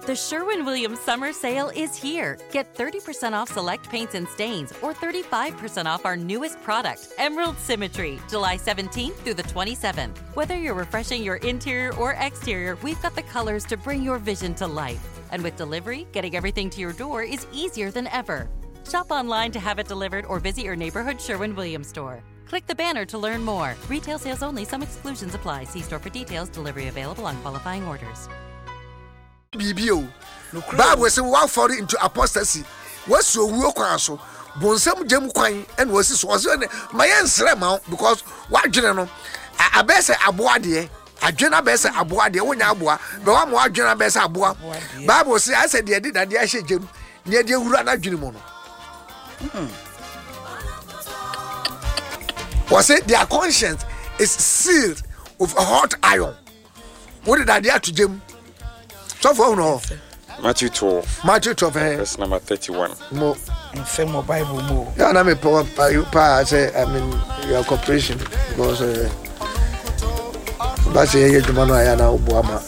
The Sherwin-Williams Summer Sale is here. Get 30% off select paints and stains or 35% off our newest product, Emerald Symmetry, July 17th through the 27th. Whether you're refreshing your interior or exterior, we've got the colors to bring your vision to life. And with delivery, getting everything to your door is easier than ever. Shop online to have it delivered or visit your neighborhood Sherwin-Williams store. Click the banner to learn more. Retail sales only. Some exclusions apply. See store for details. Delivery available on qualifying orders. Bible was fall into apostasy. What's your work also? Bonsam Jem Quine and was my answer because what general I best aboa I general best aboa de when abua, but one more general best aboa. Bible says I said they did that the Ashe Jim near the Urana Junimono. Was it their conscience is sealed with a hot iron? What did I dare to Jim? So for no. Matthew 12. Matthew 12. Verse number 31. More. In Femo Bible more. Yeah, I'm a power. Say, I mean, your cooperation because that's a year to Mano Ayana Obama.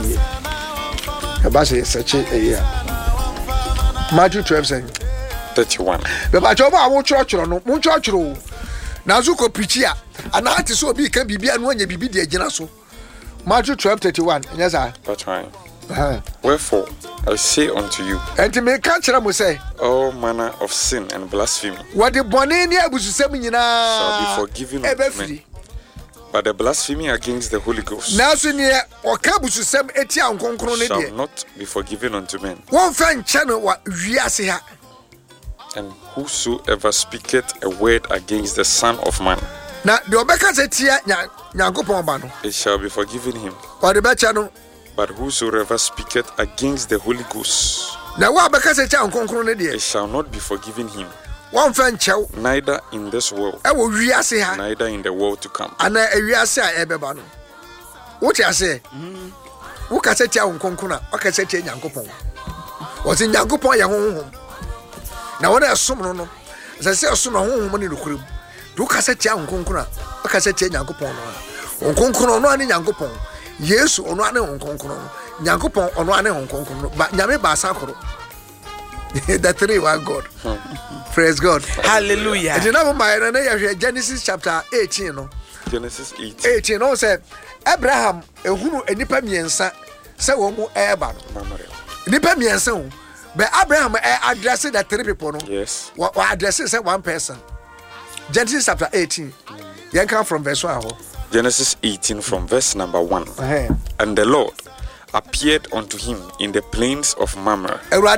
A bassy such a year. Matthew 12 saying 31. But I told my church or no, church rule. Nazuko Pichia, and I to so be can be and when you be the Genaso. Matthew 12:31. Yes, I. That's right. Wherefore I say unto you, and to make catcher will say, all manner of sin and blasphemy, what the Bonania was saying shall be forgiven unto men. But the blasphemy against the Holy Ghost now, near or Cabus Sam Etian shall not be forgiven unto men. One fan channel what we are saying. And whosoever speaketh a word against the Son of Man, now the Obeka said, Yankopon, it shall be forgiven him. Or the Bachano. But whosoever speaketh against the Holy Ghost, now what Becca said, it shall not be forgiven him. One fan chow, neither in this world, I will re-say her, neither in the world to come. And I re-say Ebebano. What I say? Who can say Town Concuna? What can say Yankopon? Was in Yankopon your home. Now when I assume no, as I say, assume a home money to crib. Do can say Town Concuna? What can say Yankopon? On Concuna, no any Yankopon. Yes, on one on Concuna. Yankopon on one on Concuna. But Yame Basakoro. The three were God. Praise God. Hallelujah. And you know, my Genesis chapter 18. No? Genesis 18. No, said Abraham, a who a nipa miensa, say one more airban. Nipa miensa. But Abraham addressed that three people. No? Yes. What addresses one person. Genesis chapter 18. You come from verse 1. Genesis 18 from verse number 1. And the Lord appeared unto him in the plains of Mamre.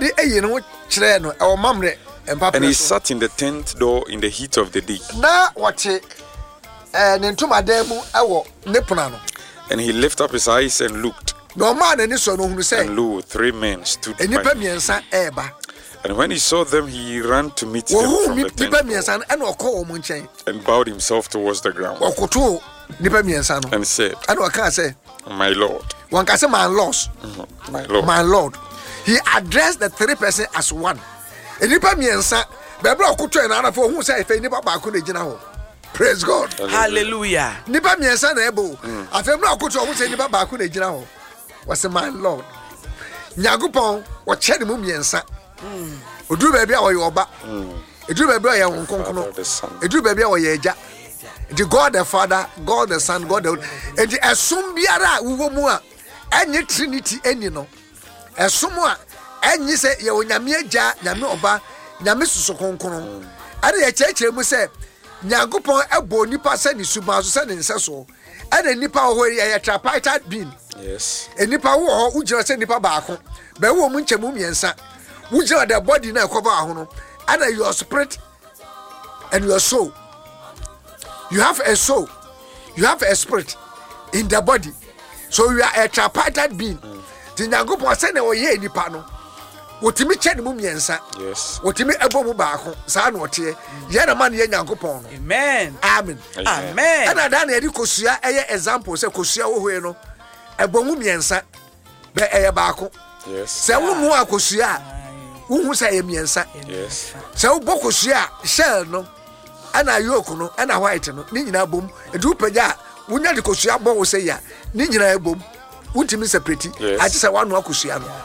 And he sat in the tent door in the heat of the day. And he lifted up his eyes and looked. And lo, 3 men stood by him. And when he saw them, he ran to meet them from the tent and bowed himself towards the ground. And said, My Lord. My Lord. He addressed the 3 persons as one. Praise God. Hallelujah. Was my Lord. Nyagupon, what ched mum yensa. Udu baby or your back. It do baby or your concono. It do baby or your jack. The God the Father, God the Son, God the and the Asumbiara Uwomua, and your Trinity, and you know. Asumwa, and you say, you Yamia, Yamoba, Yamisu Concono. And the church will say, Nyagupon, a bonipa send you Subazu and Sasso, and a nipa where you are tripartite being. Yes. And nipa who just send nipa back. But woman Chamumiansa, which are the body now cover hono, and your spirit and your soul. You have a soul, you have a spirit in the body, so you are a tripartite being. The Nagopo send away any panel. What me check mumiansa? Yes. What me a bomb back? San what ye? Yana man ye Nagopon. Amen. Amen. Amen. And I done a Kosia example, say Kosia Ueno, a bomumiansa, be a bako. Yes. Say who are Kosia, who say a miansa. Yes. So Bokosia, shell no. Ana yoko no ana white no ni nyina bom edu pagya wonya de kosua bo wo say ya ni nyina bom wuntimi separate ati say wanu akosua no